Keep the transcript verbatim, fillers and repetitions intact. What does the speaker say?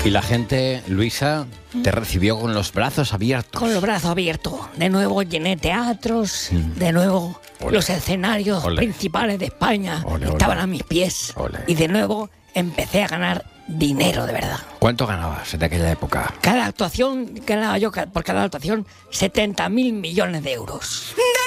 Y la gente, Luisa, te recibió con los brazos abiertos. Con los brazos abiertos. De nuevo llené teatros, mm. de nuevo Olé. los escenarios Olé. principales de España Olé, estaban Olé. a mis pies. Olé. Y de nuevo empecé a ganar dinero de verdad. ¿Cuánto ganabas en aquella época? Cada actuación, ganaba yo por cada actuación setenta mil millones de euros.